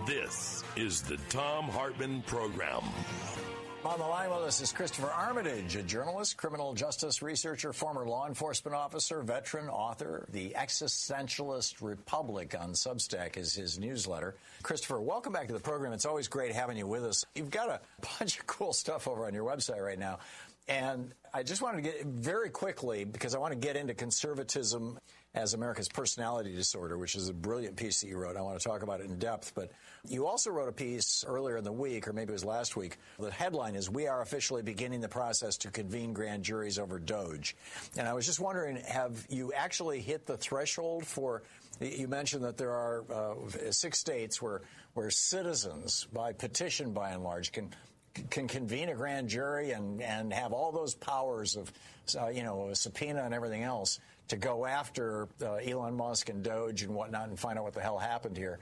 This is the Thom Hartmann Program. On the line with us is Christopher Armitage, a journalist, criminal justice researcher, former law enforcement officer, veteran, author. The Existentialist Republic on Substack is his newsletter. Christopher, welcome back to the program. It's always great having you with us. You've got a bunch of cool stuff over on your website right now. And I just wanted to get very quickly, because I want to get into conservatism as America's personality disorder, which is a brilliant piece that you wrote. I want to talk about it in depth. But you also wrote a piece earlier in the week, or maybe it was last week. The headline is, "We are officially beginning the process to convene grand juries over Doge." And I was just wondering, have you actually hit the threshold for, you mentioned that there are 6 states where citizens, by petition by and large, can convene a grand jury and have all those powers of, a subpoena and everything else to go after Elon Musk and Doge and whatnot and find out what the hell happened here.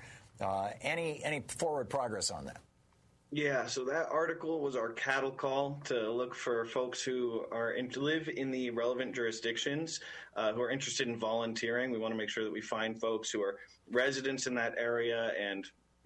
Any forward progress on that? Yeah, so that article was our cattle call to look for folks who live in the relevant jurisdictions, who are interested in volunteering. We want to make sure that we find folks who are residents in that area and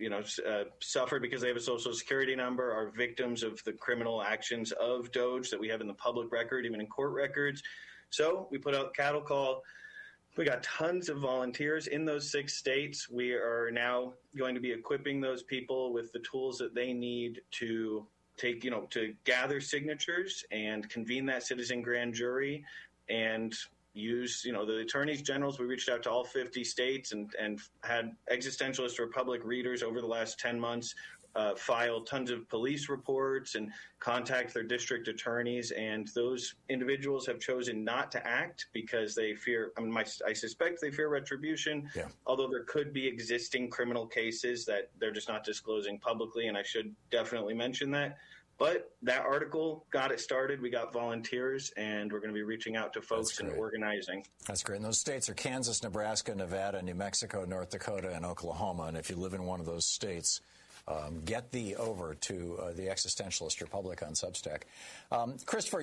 suffered because they have a social security number, are victims of the criminal actions of Doge that we have in the public record, even in court records. So we put out cattle call. We got tons of volunteers in those 6 states. We are now going to be equipping those people with the tools that they need to to gather signatures and convene that citizen grand jury and use, the attorneys generals. We reached out to all 50 states and had Existentialist Republic readers over the last 10 months file tons of police reports and contact their district attorneys. And those individuals have chosen not to act because they fear, I suspect they fear retribution, although there could be existing criminal cases that they're just not disclosing publicly. And I should definitely mention that. But that article got it started. We got volunteers, and we're going to be reaching out to folks and organizing. That's great. And those states are Kansas, Nebraska, Nevada, New Mexico, North Dakota, and Oklahoma. And if you live in one of those states, get thee over to the Existentialist Republic on Substack. Christopher,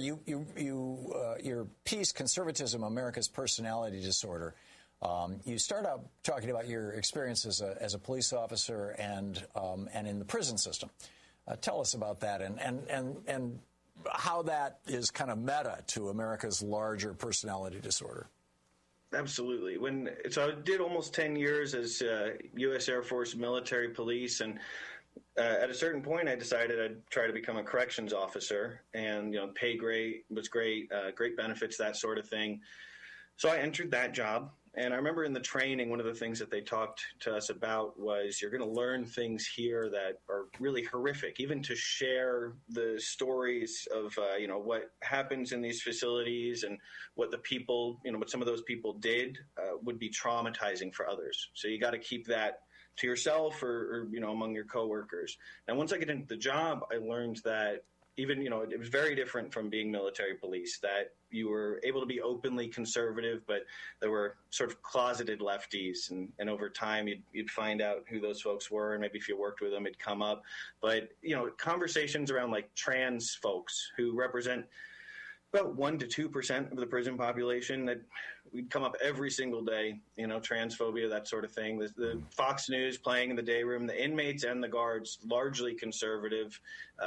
your piece, Conservatism, America's Personality Disorder, you start out talking about your experience as a police officer and in the prison system. Tell us about that and how that is kind of meta to America's larger personality disorder. Absolutely. So I did almost 10 years as U.S. Air Force military police, and at a certain point I decided I'd try to become a corrections officer, and pay was great, great benefits, that sort of thing. So I entered that job. And I remember in the training, one of the things that they talked to us about was you're going to learn things here that are really horrific, even to share the stories of, what happens in these facilities and what the people, what some of those people did would be traumatizing for others. So you got to keep that to yourself or among your coworkers. And once I get into the job, I learned that even, it was very different from being military police, that you were able to be openly conservative, but there were sort of closeted lefties. And over time, you'd find out who those folks were. And maybe if you worked with them, it'd come up. But, conversations around like trans folks who represent about 1% to 2% of the prison population that we'd come up every single day, transphobia, that sort of thing. The Fox News playing in the day room, the inmates and the guards, largely conservative.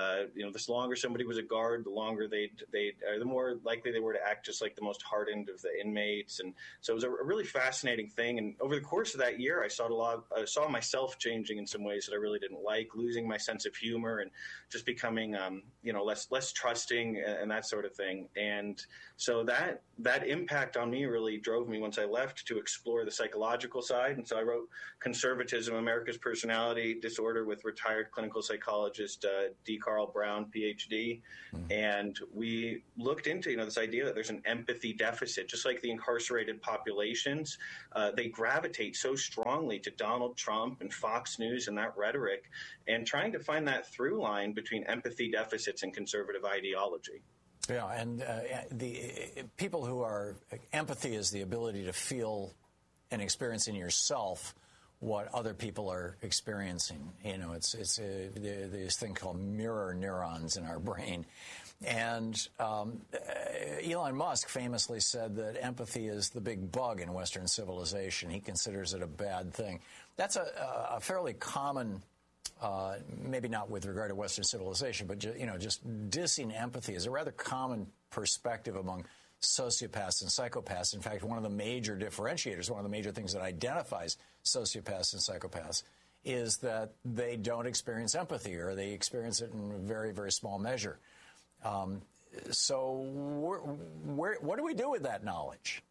The longer somebody was a guard, the longer the more likely they were to act just like the most hardened of the inmates. And so it was a really fascinating thing. And over the course of that year, I saw myself changing in some ways that I really didn't like, losing my sense of humor and just becoming, less trusting and that sort of thing. And so that impact on me really drove me once I left to explore the psychological side. And so I wrote Conservatism, America's Personality Disorder with retired clinical psychologist D. Carl Brown, PhD. And we looked into, this idea that there's an empathy deficit, just like the incarcerated populations. They gravitate so strongly to Donald Trump and Fox News and that rhetoric, and trying to find that through line between empathy deficits and conservative ideology. Yeah, and the people who are empathy is the ability to feel and experience in yourself what other people are experiencing. It's this thing called mirror neurons in our brain. And Elon Musk famously said that empathy is the big bug in Western civilization. He considers it a bad thing. That's a fairly common maybe not with regard to Western civilization, but just dissing empathy is a rather common perspective among sociopaths and psychopaths. In fact, one of the major differentiators, one of the major things that identifies sociopaths and psychopaths is that they don't experience empathy, or they experience it in a very, very small measure. So what do we do with that knowledge?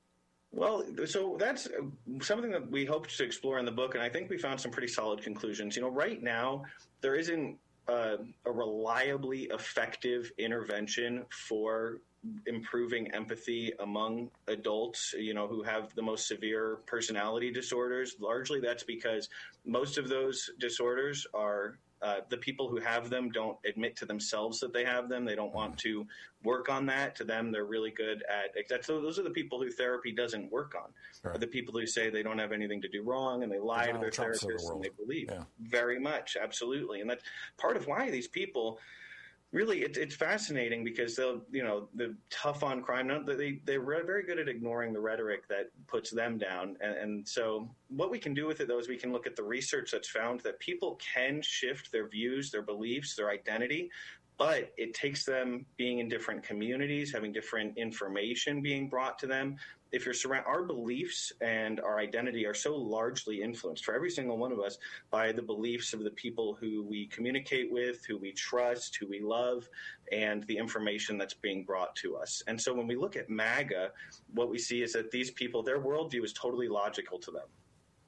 Well, so that's something that we hoped to explore in the book, and I think we found some pretty solid conclusions. Right now, there isn't a reliably effective intervention for improving empathy among adults, who have the most severe personality disorders. Largely that's because most of those disorders are the people who have them don't admit to themselves that they have them. They don't want to work on that. To them, they're really good at – those are the people who therapy doesn't work on. Right. Are the people who say they don't have anything to do wrong, and they lie to their therapists and they believe. Yeah. Very much, absolutely. And that's part of why these people – really, it's fascinating because they'll, the tough on crime, they're very good at ignoring the rhetoric that puts them down. And so what we can do with it, though, is we can look at the research that's found that people can shift their views, their beliefs, their identity, but it takes them being in different communities, having different information being brought to them. If you're our beliefs and our identity are so largely influenced for every single one of us by the beliefs of the people who we communicate with, who we trust, who we love, and the information that's being brought to us. And so when we look at MAGA, what we see is that these people, their worldview is totally logical to them.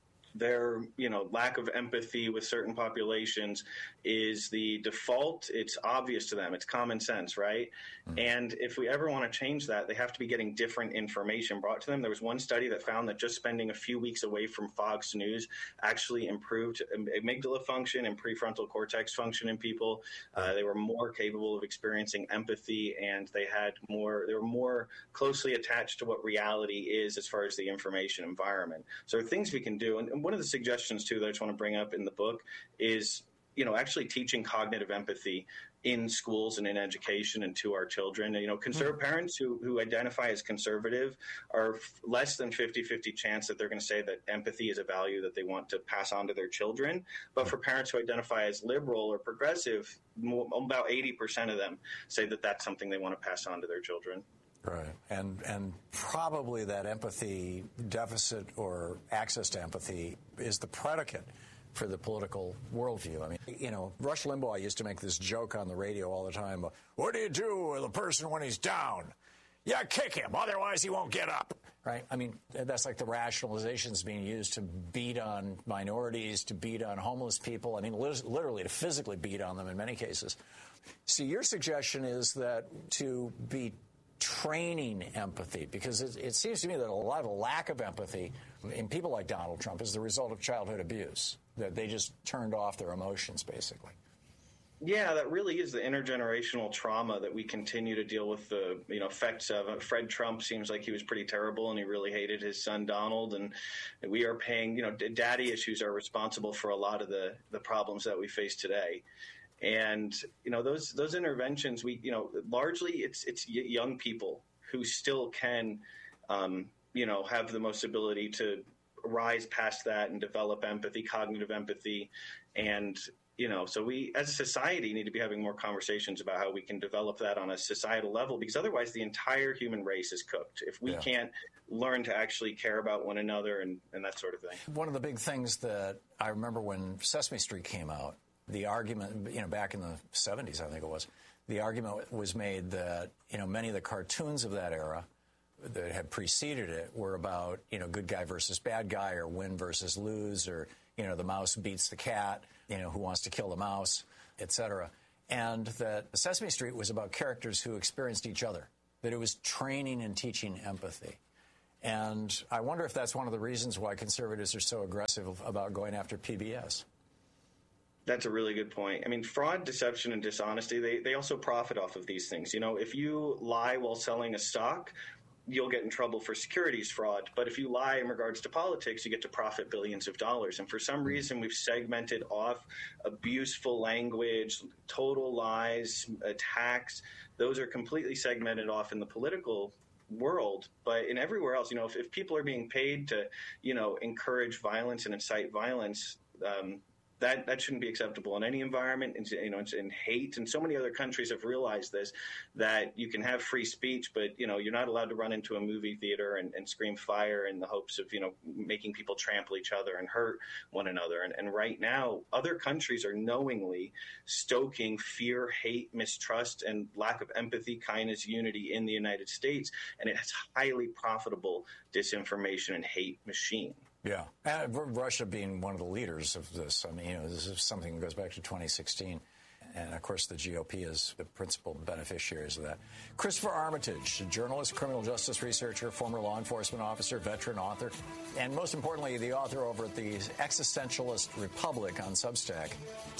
Their, lack of empathy with certain populations is the default. It's obvious to them. It's common sense, right? Mm-hmm. And if we ever want to change that, they have to be getting different information brought to them. There was one study that found that just spending a few weeks away from Fox News actually improved amygdala function and prefrontal cortex function in people. They were more capable of experiencing empathy, and they were more closely attached to what reality is as far as the information environment. So things we can do, and one of the suggestions, too, that I just want to bring up in the book is, actually teaching cognitive empathy in schools and in education and to our children. Parents who identify as conservative are less than 50-50 chance that they're going to say that empathy is a value that they want to pass on to their children. But for parents who identify as liberal or progressive, about 80% of them say that that's something they want to pass on to their children. Right. And probably that empathy deficit or access to empathy is the predicate for the political worldview. I mean, Rush Limbaugh used to make this joke on the radio all the time. What do you do with a person when he's down? Yeah, kick him. Otherwise, he won't get up. Right? I mean, that's like the rationalizations being used to beat on minorities, to beat on homeless people. I mean, literally to physically beat on them in many cases. So your suggestion is that to be training empathy, because it seems to me that a lot of the lack of empathy in people like Donald Trump is the result of childhood abuse, that they just turned off their emotions, basically. Yeah, that really is the intergenerational trauma that we continue to deal with the effects of. Fred Trump seems like he was pretty terrible, and he really hated his son Donald, and we are paying, daddy issues are responsible for a lot of the problems that we face today. And, those interventions, largely it's young people who still can, have the most ability to rise past that and develop empathy, cognitive empathy. And, so we as a society need to be having more conversations about how we can develop that on a societal level, because otherwise the entire human race is cooked if we can't learn to actually care about one another and that sort of thing. One of the big things that I remember when Sesame Street came out, the argument, back in the 70s, I think it was, the argument was made that, many of the cartoons of that era that had preceded it were about, good guy versus bad guy, or win versus lose, or, the mouse beats the cat, who wants to kill the mouse, etc. And that Sesame Street was about characters who experienced each other, that it was training and teaching empathy. And I wonder if that's one of the reasons why conservatives are so aggressive about going after PBS. That's a really good point. I mean, fraud, deception, and dishonesty, they also profit off of these things. If you lie while selling a stock, you'll get in trouble for securities fraud. But if you lie in regards to politics, you get to profit billions of dollars. And for some reason, we've segmented off abuseful language, total lies, attacks. Those are completely segmented off in the political world. But in everywhere else, if people are being paid to, encourage violence and incite violence, That shouldn't be acceptable in any environment. It's in hate, and so many other countries have realized this, that you can have free speech, but you're not allowed to run into a movie theater and scream fire in the hopes of making people trample each other and hurt one another. And right now, other countries are knowingly stoking fear, hate, mistrust, and lack of empathy, kindness, unity in the United States, and it's highly profitable disinformation and hate machine. Yeah. Russia being one of the leaders of this. I mean, this is something that goes back to 2016. And, of course, the GOP is the principal beneficiaries of that. Christopher Armitage, a journalist, criminal justice researcher, former law enforcement officer, veteran, author, and most importantly, the author over at the Existentialist Republic on Substack,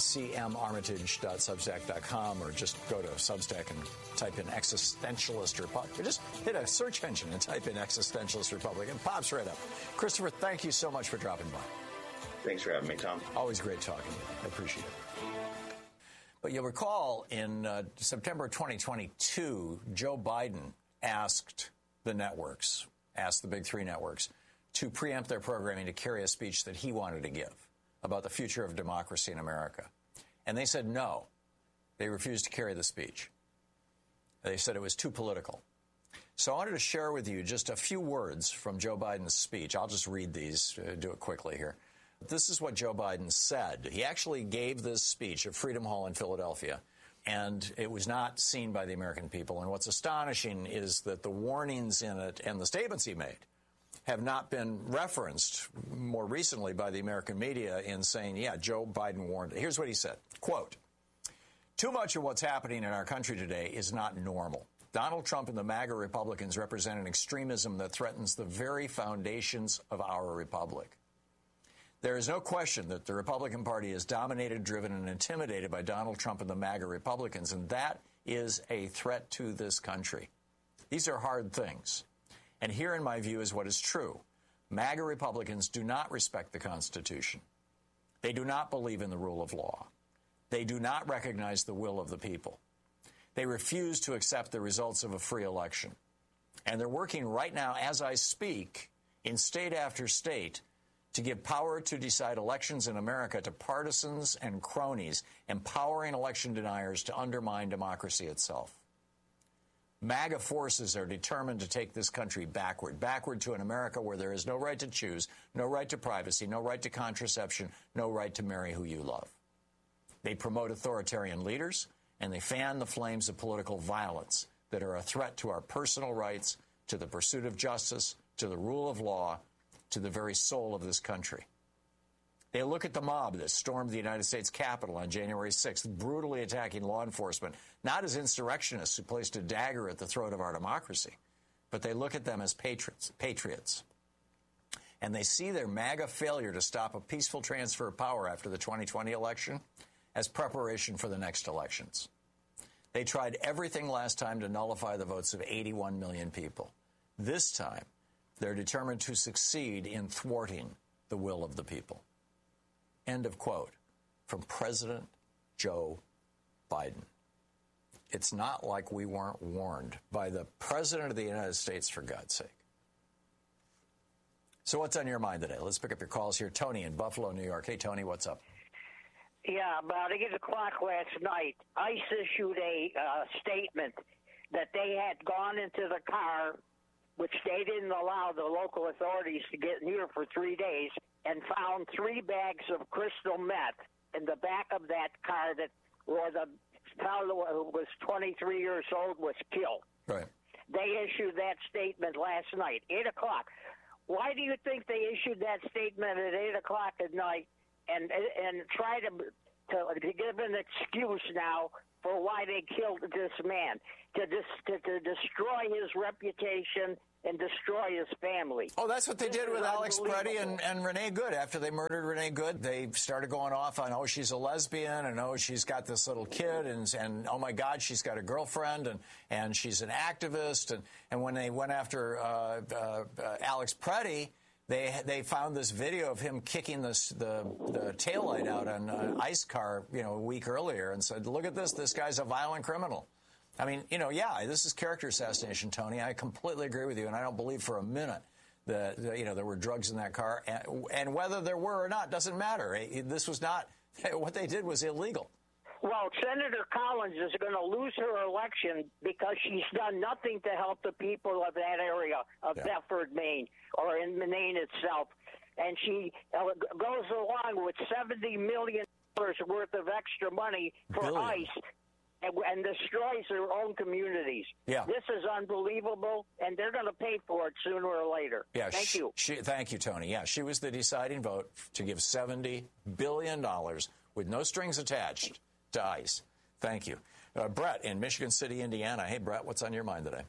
cmarmitage.substack.com, or just go to Substack and type in Existentialist Republic. Or just hit a search engine and type in Existentialist Republic, and it pops right up. Christopher, thank you so much for dropping by. Thanks for having me, Tom. Always great talking to you. I appreciate it. But you'll recall in September 2022, Joe Biden asked the big three networks, to preempt their programming to carry a speech that he wanted to give about the future of democracy in America. And they said no. They refused to carry the speech. They said it was too political. So I wanted to share with you just a few words from Joe Biden's speech. I'll just read these, do it quickly here. This is what Joe Biden said. He actually gave this speech at Freedom Hall in Philadelphia, and it was not seen by the American people. And what's astonishing is that the warnings in it and the statements he made have not been referenced more recently by the American media in saying, yeah, Joe Biden warned. Here's what he said, quote, "Too much of what's happening in our country today is not normal. Donald Trump and the MAGA Republicans represent an extremism that threatens the very foundations of our republic. There is no question that the Republican Party is dominated, driven, and intimidated by Donald Trump and the MAGA Republicans, and that is a threat to this country. These are hard things. And here, in my view, is what is true. MAGA Republicans do not respect the Constitution. They do not believe in the rule of law. They do not recognize the will of the people. They refuse to accept the results of a free election. And they're working right now, as I speak, in state after state, to give power to decide elections in America to partisans and cronies, empowering election deniers to undermine democracy itself. MAGA forces are determined to take this country backward to an America where there is no right to choose, no right to privacy, no right to contraception, no right to marry who you love. They promote authoritarian leaders, and they fan the flames of political violence that are a threat to our personal rights, to the pursuit of justice, to the rule of law, to the very soul of this country. They look at the mob that stormed the United States Capitol on January 6th, brutally attacking law enforcement, not as insurrectionists who placed a dagger at the throat of our democracy, but they look at them as patriots. And they see their MAGA failure to stop a peaceful transfer of power after the 2020 election as preparation for the next elections. They tried everything last time to nullify the votes of 81 million people. This time, they're determined to succeed in thwarting the will of the people. End of quote from President Joe Biden. It's not like we weren't warned by the President of the United States, for God's sake. So what's on your mind today? Let's pick up your calls here. Tony in Buffalo, New York. Hey, Tony, what's up? Yeah, about 8 o'clock last night, ICE issued a statement that they had gone into the car, which they didn't allow the local authorities to get near for 3 days, and found 3 bags of crystal meth in the back of that car where the fellow who was 23 years old was killed. Right. They issued that statement last night, 8 o'clock. Why do you think they issued that statement at 8 o'clock at night and try to give an excuse now for why they killed this man, to destroy his reputation and destroy his family? Oh, that's what they did with Alex Preddy and Renee Good. After they murdered Renee Good, they started going off on, oh, she's a lesbian, and oh, she's got this little kid, and oh, my God, she's got a girlfriend, and she's an activist. And when they went after Alex Preddy, they found this video of him kicking the taillight out on an ICE car, a week earlier, and said, look at this guy's a violent criminal. I mean, yeah, this is character assassination, Tony. I completely agree with you, and I don't believe for a minute that, there were drugs in that car. And whether there were or not doesn't matter. This was not What they did was illegal. Well, Senator Collins is going to lose her election because she's done nothing to help the people of that area of Deptford, Maine, or in Maine itself. And she goes along with $70 million worth of extra money for ICE and destroys their own communities. Yeah. This is unbelievable, and they're going to pay for it sooner or later. Yeah, Thank you. Thank you, Tony. Yeah, she was the deciding vote to give $70 billion with no strings attached to ICE. Thank you. Brett in Michigan City, Indiana. Hey, Brett, what's on your mind today?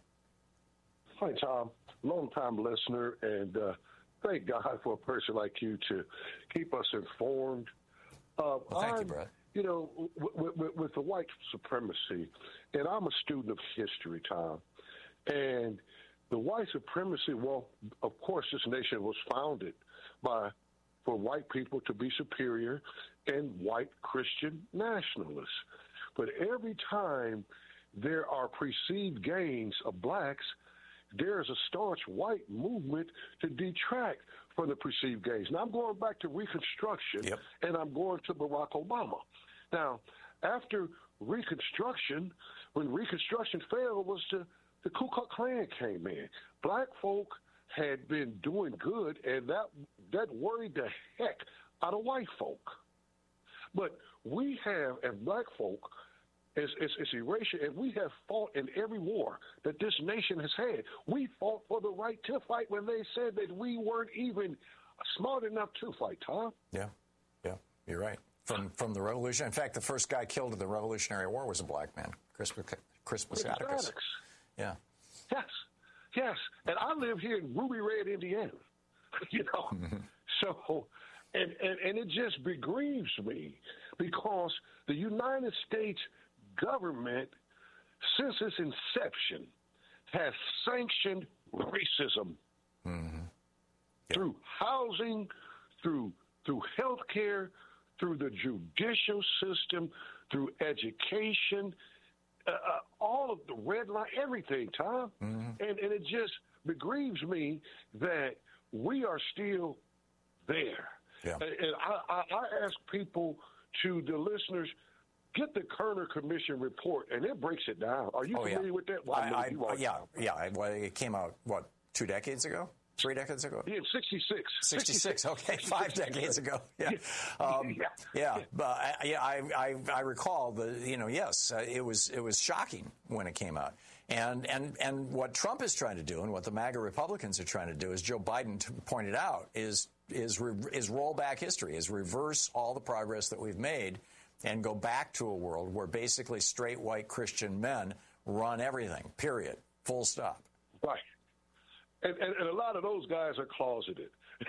Hi, Tom. Long-time listener, and thank God for a person like you to keep us informed. Well, thank you, Brett. You know, with the white supremacy, and I'm a student of history, Tom, and the white supremacy, well, of course, this nation was founded for white people to be superior and white Christian nationalists. But every time there are perceived gains of blacks, there is a staunch white movement to detract from the perceived gains. Now, I'm going back to Reconstruction, and I'm going to Barack Obama. Now, after Reconstruction, when Reconstruction failed, was the Ku Klux Klan came in. Black folk had been doing good, and that worried the heck out of white folk. But we have, as black folk, it's erasure, and we have fought in every war that this nation has had. We fought for the right to fight when they said that we weren't even smart enough to fight, Tom. Yeah, you're right. From the Revolution. In fact, the first guy killed in the Revolutionary War was a black man, Crispus Attucks. Yeah. Yes. And I live here in Ruby Red, Indiana. You know, so, and it just begrieves me because the United States government, since its inception, has sanctioned racism through housing, through health care, through the judicial system, through education, all of the red line, everything, Tom. And it just begrieves me that we are still there. Yeah. And I ask people, to the listeners, get the Kerner Commission report, and it breaks it down. Are you familiar with that? Well, Well, it came out, 2 decades ago? 3 decades ago? Yeah, 66. 66, okay, 5 decades ago. Yeah. But I recall it was shocking when it came out. And what Trump is trying to do, and what the MAGA Republicans are trying to do, as Joe Biden pointed out, is roll back history, is reverse all the progress that we've made and go back to a world where basically straight white Christian men run everything, period, full stop. Right. And a lot of those guys are closeted.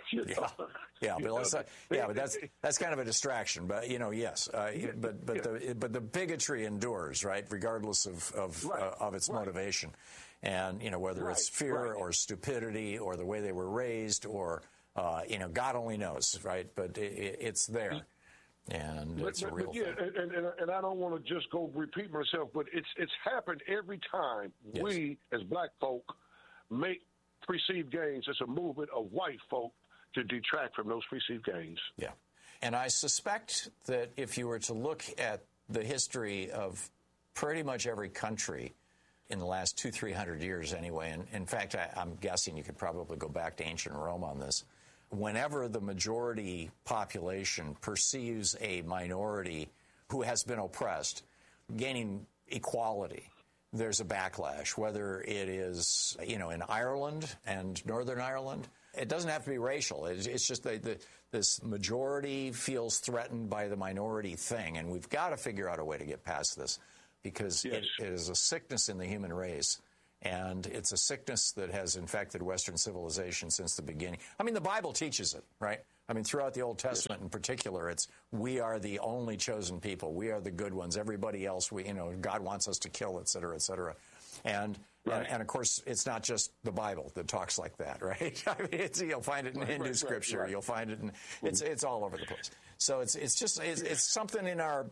But that's kind of a distraction. But yes. But the bigotry endures, right, regardless of its motivation, and whether it's fear or stupidity or the way they were raised or God only knows, right? But it's there. And it's a real thing. And I don't want to just go repeat myself, but it's happened every time we as black folk make perceived gains. It's a movement of white folk to detract from those perceived gains. Yeah. And I suspect that if you were to look at the history of pretty much every country in the last 200-300 years anyway, and in fact, I'm guessing you could probably go back to ancient Rome on this, whenever the majority population perceives a minority who has been oppressed gaining equality, there's a backlash, whether it is, in Ireland and Northern Ireland. It doesn't have to be racial. It's just this majority feels threatened by the minority thing, and we've got to figure out a way to get past this because it is a sickness in the human race, and it's a sickness that has infected Western civilization since the beginning. I mean, the Bible teaches it, right? I mean, throughout the Old Testament in particular, it's we are the only chosen people. We are the good ones. Everybody else, God wants us to kill, et cetera, et cetera. And of course, it's not just the Bible that talks like that, right? I mean, you'll find it in Hindu scripture. You'll find it in it's all over the place. So it's something in our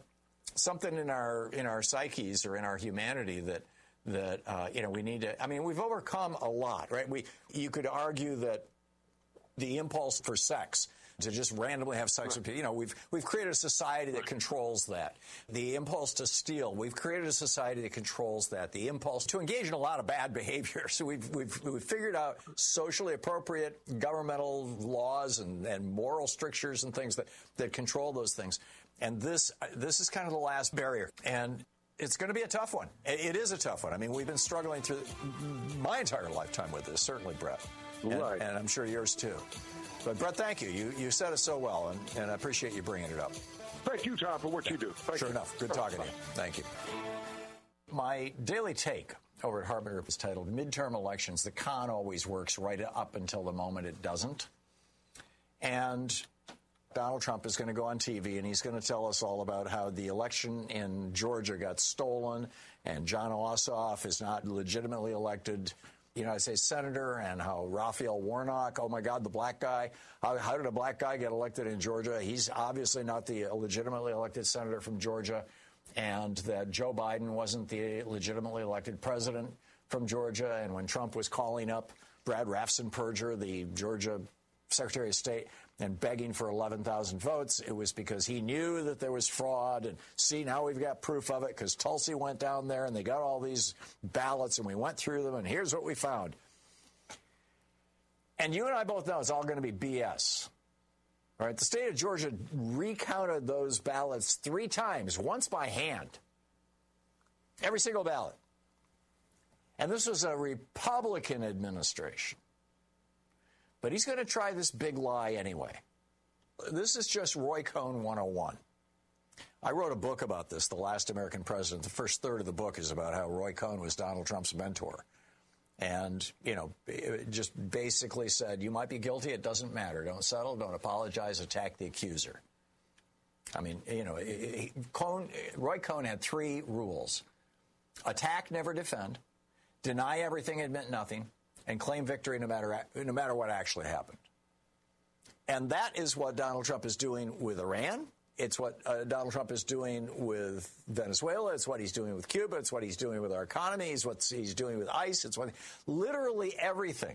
psyches or in our humanity that we need to. I mean, we've overcome a lot, right? You could argue that the impulse for sex to just randomly have sex with people. We've created a society that controls that. The impulse to steal, we've created a society that controls that. The impulse to engage in a lot of bad behavior. So we've figured out socially appropriate governmental laws and moral strictures and things that control those things. And this is kind of the last barrier. And it's going to be a tough one. It is a tough one. I mean, we've been struggling through my entire lifetime with this, certainly, Brett. Right. And I'm sure yours too. But, Brett, thank you. You said it so well, and I appreciate you bringing it up. Thank you, Tom, for what you do. Thank sure you. Enough. Good talking to you. Thank you. My daily take over at Hartman Group is titled Midterm Elections. The con always works right up until the moment it doesn't. And Donald Trump is going to go on TV, and he's going to tell us all about how the election in Georgia got stolen, and John Ossoff is not legitimately elected United States Senator, and how Raphael Warnock, oh my God, the black guy, how did a black guy get elected in Georgia? He's obviously not the legitimately elected senator from Georgia, and that Joe Biden wasn't the legitimately elected president from Georgia. And when Trump was calling up Brad Raffensperger, the Georgia Secretary of State, and begging for 11,000 votes, it was because he knew that there was fraud. And see, now we've got proof of it because Tulsi went down there and they got all these ballots and we went through them and here's what we found. And you and I both know it's all going to be BS. All right, the state of Georgia recounted those ballots 3 times, once by hand. Every single ballot. And this was a Republican administration. But he's going to try this big lie anyway. This is just Roy Cohn 101. I wrote a book about this, The Last American President. The first third of the book is about how Roy Cohn was Donald Trump's mentor. And, it just basically said, you might be guilty, it doesn't matter. Don't settle, don't apologize, attack the accuser. I mean, Roy Cohn had 3 rules. Attack, never defend. Deny everything, admit nothing. And claim victory no matter what actually happened. And that is what Donald Trump is doing with Iran. It's what Donald Trump is doing with Venezuela. It's what he's doing with Cuba. It's what he's doing with our economy. It's what he's doing with ICE. It's what literally everything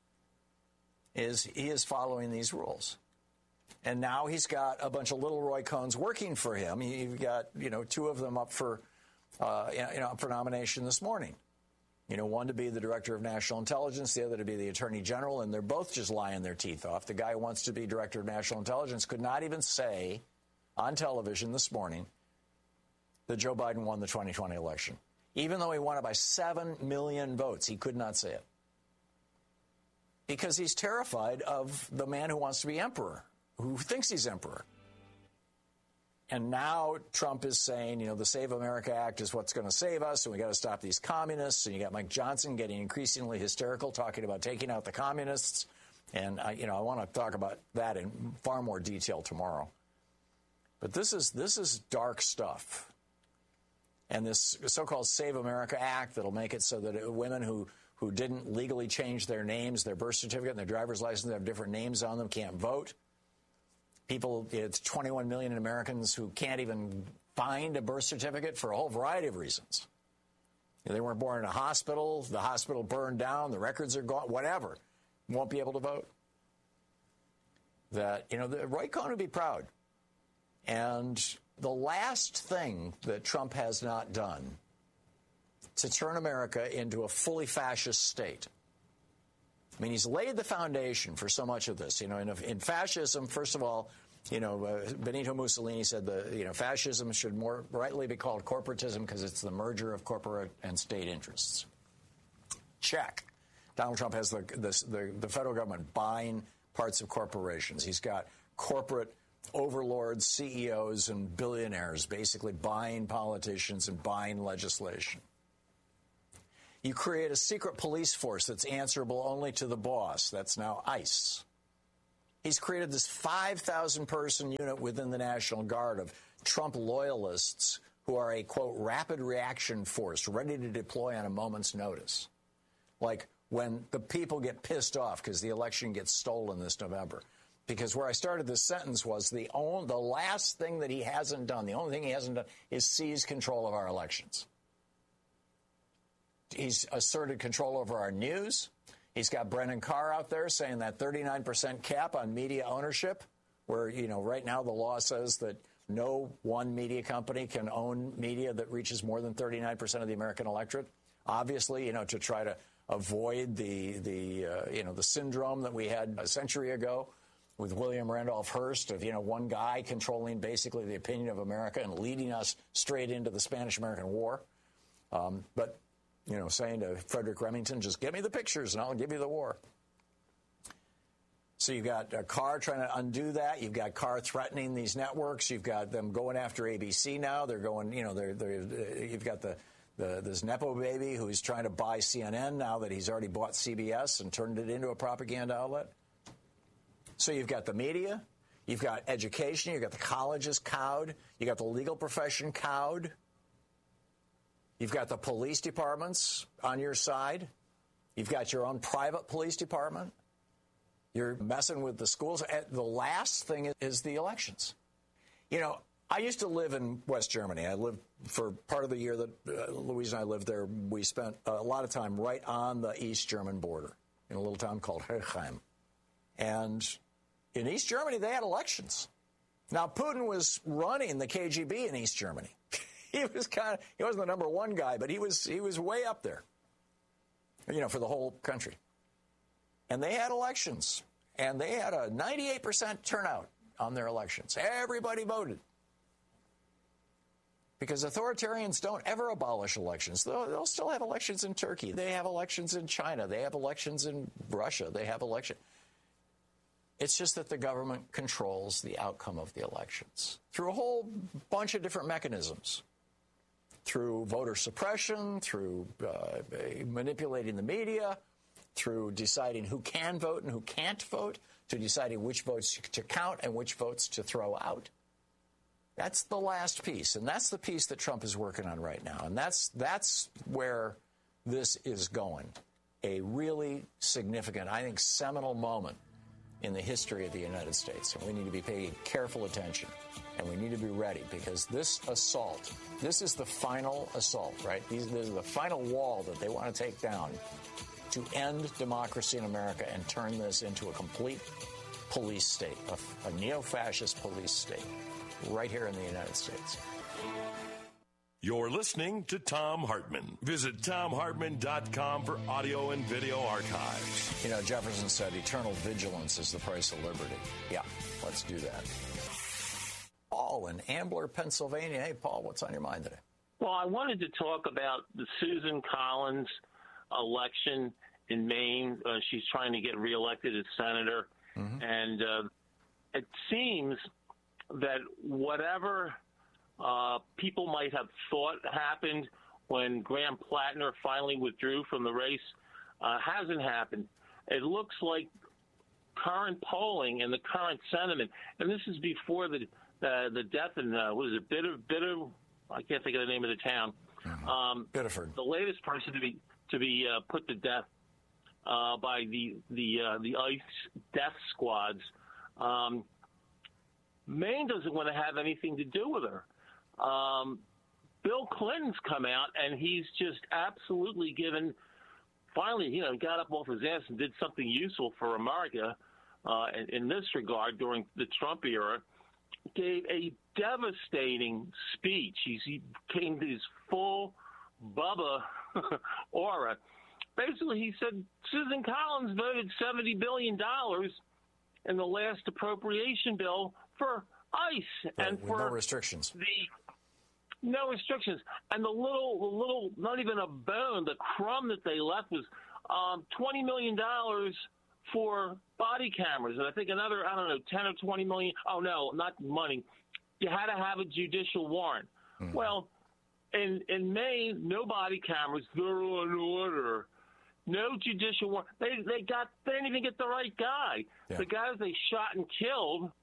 he is following these rules. And now he's got a bunch of little Roy Cohns working for him. You've got 2 of them up for nomination this morning. One to be the director of national intelligence, the other to be the attorney general, and they're both just lying their teeth off. The guy who wants to be director of national intelligence could not even say on television this morning that Joe Biden won the 2020 election. Even though he won it by 7 million votes, he could not say it. Because he's terrified of the man who wants to be emperor, who thinks he's emperor. And now Trump is saying, the Save America Act is what's going to save us, and we got to stop these communists. And you got Mike Johnson getting increasingly hysterical, talking about taking out the communists. And I want to talk about that in far more detail tomorrow. But this is dark stuff. And this so-called Save America Act that'll make it so that women who didn't legally change their names, their birth certificate, and their driver's license have different names on them, can't vote. It's 21 million Americans who can't even find a birth certificate for a whole variety of reasons. They weren't born in a hospital, the hospital burned down, the records are gone, whatever. Won't be able to vote. Roy Cohn would be proud. And the last thing that Trump has not done to turn America into a fully fascist state. I mean, he's laid the foundation for so much of this. In fascism, first of all, Benito Mussolini said fascism should more rightly be called corporatism because it's the merger of corporate and state interests. Check. Donald Trump has the federal government buying parts of corporations. He's got corporate overlords, CEOs, and billionaires basically buying politicians and buying legislation. You create a secret police force that's answerable only to the boss. That's now ICE. He's created this 5,000-person unit within the National Guard of Trump loyalists who are a, quote, rapid reaction force ready to deploy on a moment's notice. Like when the people get pissed off because the election gets stolen this November. Because where I started this sentence was the last thing that he hasn't done, the only thing he hasn't done is seize control of our elections. He's asserted control over our news. He's got Brennan Carr out there saying that 39% cap on media ownership where, right now the law says that no one media company can own media that reaches more than 39% of the American electorate. Obviously, to try to avoid the syndrome that we had a century ago with William Randolph Hearst of, one guy controlling basically the opinion of America and leading us straight into the Spanish-American War. But, saying to Frederick Remington, just give me the pictures and I'll give you the war. So you've got Carr trying to undo that. You've got Carr threatening these networks. You've got them going after ABC now. They're going, you've got this Nepo baby who's trying to buy CNN now that he's already bought CBS and turned it into a propaganda outlet. So you've got the media. You've got education. You've got the colleges cowed. You've got the legal profession cowed. You've got the police departments on your side. You've got your own private police department. You're messing with the schools. The last thing is the elections. I used to live in West Germany. I lived for part of the year that Louise and I lived there. We spent a lot of time right on the East German border in a little town called Herchheim. And in East Germany, they had elections. Now, Putin was running the KGB in East Germany. He wasn't the number one guy, but he was way up there, for the whole country. And they had elections, and they had a 98% turnout on their elections. Everybody voted. Because authoritarians don't ever abolish elections. They'll still have elections in Turkey. They have elections in China. They have elections in Russia. They have elections. It's just that the government controls the outcome of the elections through a whole bunch of different mechanisms. Through voter suppression, through manipulating the media, through deciding who can vote and who can't vote, to deciding which votes to count and which votes to throw out. That's the last piece, and that's the piece that Trump is working on right now, and that's where this is going. A really significant, I think, seminal moment in the history of the United States, and we need to be paying careful attention, and we need to be ready, because this assault, this is the final assault, right? This is the final wall that they want to take down to end democracy in America and turn this into a complete police state, a neo-fascist police state, right here in the United States. You're listening to Thom Hartmann. Visit ThomHartmann.com for audio and video archives. Jefferson said eternal vigilance is the price of liberty. Yeah, let's do that. Paul in Ambler, Pennsylvania. Hey, Paul, what's on your mind today? Well, I wanted to talk about the Susan Collins election in Maine. She's trying to get reelected as senator. Mm-hmm. And it seems that whatever people might have thought happened when Graham Plattner finally withdrew from the race hasn't happened. It looks like current polling and the current sentiment, and this is before the death in Bitter, I can't think of the name of the town. Mm-hmm. Biddeford. The latest person to be put to death by the ICE death squads. Maine doesn't want to have anything to do with her. Bill Clinton's come out, and he's just absolutely finally, got up off his ass and did something useful for America in this regard during the Trump era. Gave a devastating speech. He came to his full Bubba aura. Basically, he said Susan Collins voted $70 billion in the last appropriation bill for ICE and for no restrictions. No restrictions. And the little, not even a bone, the crumb that they left was $20 million for body cameras. And I think another, 10 or 20 million. Oh, no, not money. You had to have a judicial warrant. Mm-hmm. Well, in Maine, no body cameras. They're on order. No judicial warrant. They didn't even get the right guy. Yeah. The guys they shot and killed